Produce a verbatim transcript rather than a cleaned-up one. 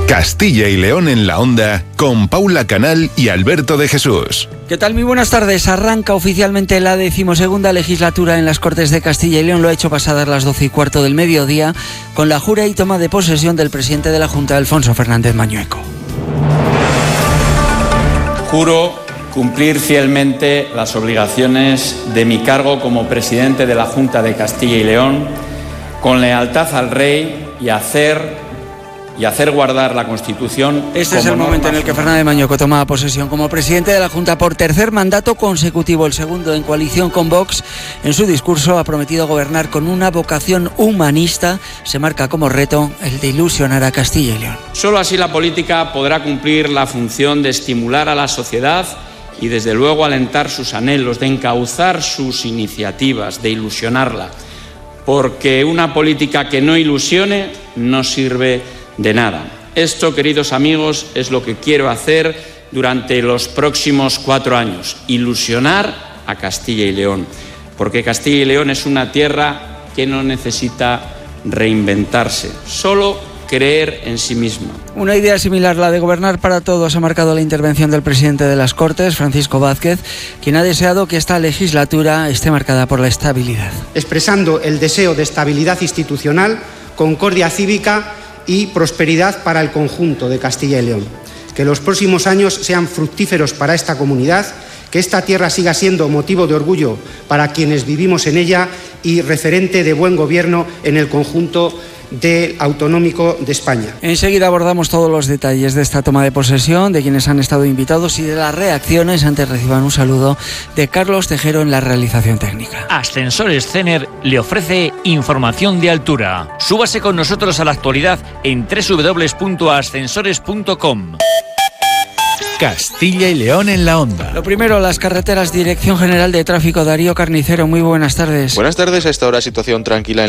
Castilla y León en la Onda, con Paula Canal y Alberto de Jesús. ¿Qué tal? Muy buenas tardes. Arranca oficialmente la decimosegunda legislatura en las Cortes de Castilla y León. Lo ha hecho pasadas las doce y cuarto del mediodía, con la jura y toma de posesión del presidente de la Junta, Alfonso Fernández Mañueco. Juro cumplir fielmente las obligaciones de mi cargo como presidente de la Junta de Castilla y León, con lealtad al Rey y hacer... y hacer guardar la Constitución. Este es el momento en el que Fernández Mañueco toma posesión como presidente de la Junta por tercer mandato consecutivo, el segundo en coalición con Vox. En su discurso ha prometido gobernar con una vocación humanista. Se marca como reto el de ilusionar a Castilla y León. Solo así la política podrá cumplir la función de estimular a la sociedad y desde luego alentar sus anhelos, de encauzar sus iniciativas, de ilusionarla. Porque una política que no ilusione no sirve de nada. Esto, queridos amigos, es lo que quiero hacer durante los próximos cuatro años. Ilusionar a Castilla y León. Porque Castilla y León es una tierra que no necesita reinventarse, solo creer en sí misma. Una idea similar, la de gobernar para todos, ha marcado la intervención del presidente de las Cortes, Francisco Vázquez, quien ha deseado que esta legislatura esté marcada por la estabilidad. Expresando el deseo de estabilidad institucional, concordia cívica y prosperidad para el conjunto de Castilla y León. Que los próximos años sean fructíferos para esta comunidad, que esta tierra siga siendo motivo de orgullo para quienes vivimos en ella y referente de buen gobierno en el conjunto del autonómico de España. Enseguida abordamos todos los detalles de esta toma de posesión, de quienes han estado invitados y de las reacciones. Antes reciban un saludo de Carlos Tejero en la realización técnica. Ascensores Cener le ofrece información de altura. Súbase con nosotros a la actualidad en doble u doble u doble u punto ascensores punto com. Castilla y León en la Onda. Lo primero, las carreteras. Dirección General de Tráfico, Darío Carnicero, muy buenas tardes. Buenas tardes. A esta hora situación tranquila en